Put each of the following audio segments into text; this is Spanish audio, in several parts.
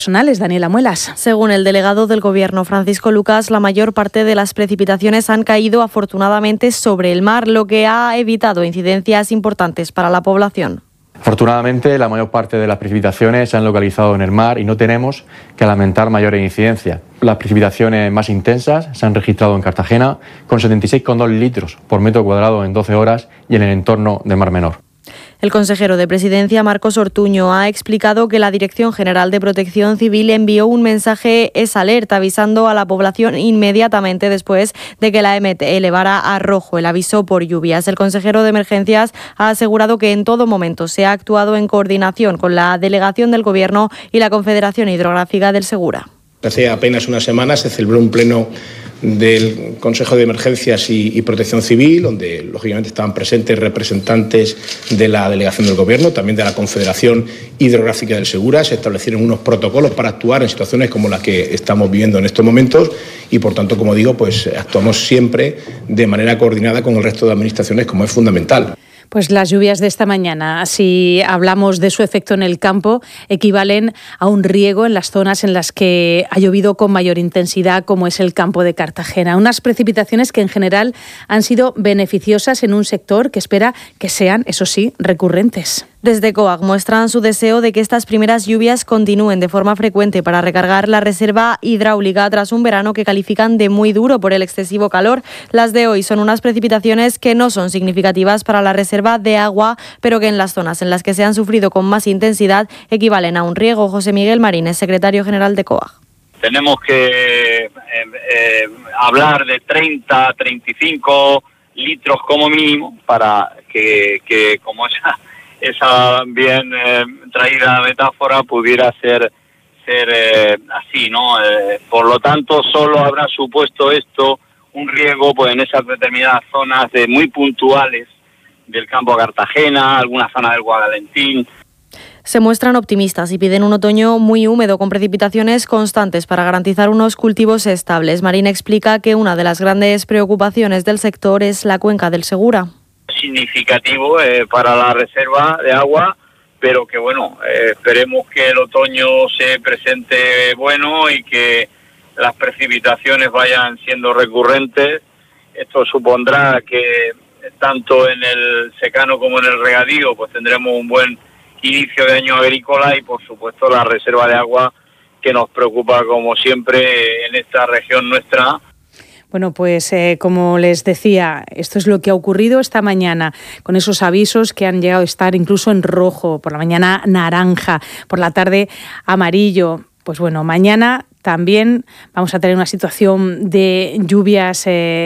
personales. Daniela Muelas. Según el delegado del Gobierno, Francisco Lucas, la mayor parte de las precipitaciones han caído afortunadamente sobre el mar, lo que ha evitado incidencias importantes para la población. Afortunadamente, la mayor parte de las precipitaciones se han localizado en el mar y no tenemos que lamentar mayores incidencias. Las precipitaciones más intensas se han registrado en Cartagena con 76,2 litros por metro cuadrado en 12 horas y en el entorno del Mar Menor. El consejero de Presidencia, Marcos Ortuño, ha explicado que la Dirección General de Protección Civil envió un mensaje alerta avisando a la población inmediatamente después de que la EMET elevara a rojo el aviso por lluvias. El consejero de Emergencias ha asegurado que en todo momento se ha actuado en coordinación con la Delegación del Gobierno y la Confederación Hidrográfica del Segura. Hace apenas una semana se celebró un pleno del Consejo de Emergencias y Protección Civil, donde lógicamente estaban presentes representantes de la Delegación del Gobierno, también de la Confederación Hidrográfica del Segura. Se establecieron unos protocolos para actuar en situaciones como las que estamos viviendo en estos momentos y, por tanto, como digo, pues actuamos siempre de manera coordinada con el resto de administraciones, como es fundamental. Pues las lluvias de esta mañana, si hablamos de su efecto en el campo, equivalen a un riego en las zonas en las que ha llovido con mayor intensidad, como es el campo de Cartagena. Unas precipitaciones que en general han sido beneficiosas en un sector que espera que sean, eso sí, recurrentes. Desde COAG muestran su deseo de que estas primeras lluvias continúen de forma frecuente para recargar la reserva hidráulica tras un verano que califican de muy duro por el excesivo calor. Las de hoy son unas precipitaciones que no son significativas para la reserva de agua, pero que en las zonas en las que se han sufrido con más intensidad equivalen a un riego. José Miguel Marín es secretario general de COAG. Tenemos que hablar de 30, 35 litros como mínimo para que como esa bien traída metáfora pudiera ser así, ¿no? Por lo tanto, solo habrá supuesto esto un riego pues en esas determinadas zonas muy puntuales del campo de Cartagena, alguna zona del Guadalentín. Se muestran optimistas y piden un otoño muy húmedo con precipitaciones constantes para garantizar unos cultivos estables. Marín explica que una de las grandes preocupaciones del sector es la cuenca del Segura. Significativo para la reserva de agua, pero que bueno, esperemos que el otoño se presente bueno y que las precipitaciones vayan siendo recurrentes. Esto supondrá que tanto en el secano como en el regadío pues tendremos un buen inicio de año agrícola y por supuesto la reserva de agua que nos preocupa como siempre en esta región nuestra. Bueno, pues como les decía, esto es lo que ha ocurrido esta mañana con esos avisos que han llegado a estar incluso en rojo, por la mañana naranja, por la tarde amarillo. Pues bueno, mañana también vamos a tener una situación de lluvias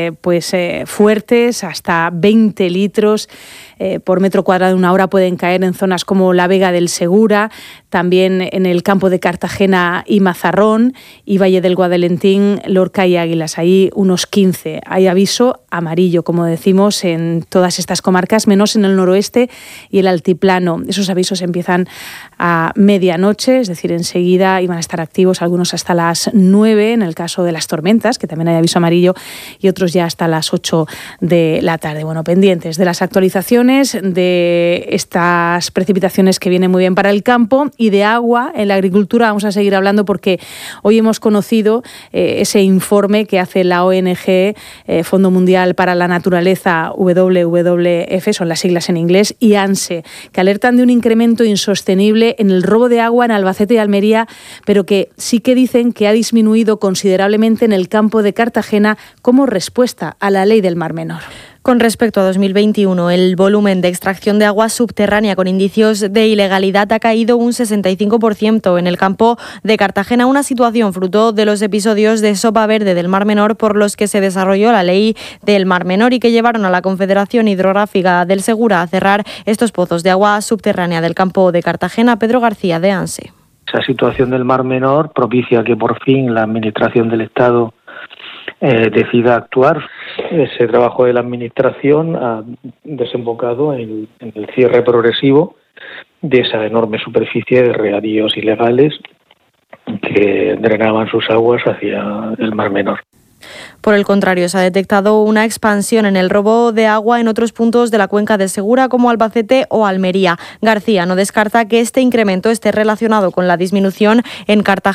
fuertes, hasta 20 litros por metro cuadrado en una hora pueden caer en zonas como la Vega del Segura, también en el campo de Cartagena y Mazarrón, y Valle del Guadalentín, Lorca y Águilas, ahí unos 15. Hay aviso amarillo, como decimos, en todas estas comarcas, menos en el noroeste y el altiplano. Esos avisos empiezan a medianoche, es decir, enseguida iban a estar activos algunos hasta las 9, en el caso de las tormentas, que también hay aviso amarillo, y otros ya hasta las 8 de la tarde. Bueno, pendientes de las actualizaciones, de estas precipitaciones que vienen muy bien para el campo y de agua en la agricultura. Vamos a seguir hablando porque hoy hemos conocido ese informe que hace la ONG, Fondo Mundial para la Naturaleza, WWF, son las siglas en inglés, y ANSE, que alertan de un incremento insostenible en el robo de agua en Albacete y Almería, pero que sí que dicen que ha disminuido considerablemente en el campo de Cartagena como respuesta a la ley del Mar Menor. Con respecto a 2021, el volumen de extracción de agua subterránea con indicios de ilegalidad ha caído un 65% en el campo de Cartagena, una situación fruto de los episodios de sopa verde del Mar Menor por los que se desarrolló la ley del Mar Menor y que llevaron a la Confederación Hidrográfica del Segura a cerrar estos pozos de agua subterránea del campo de Cartagena. Pedro García, de ANSE. Esa situación del Mar Menor propicia que por fin la Administración del Estado decida actuar. Ese trabajo de la Administración ha desembocado en el cierre progresivo de esa enorme superficie de regadíos ilegales que drenaban sus aguas hacia el Mar Menor. Por el contrario, se ha detectado una expansión en el robo de agua en otros puntos de la cuenca de Segura, como Albacete o Almería. García no descarta que este incremento esté relacionado con la disminución en Cartagena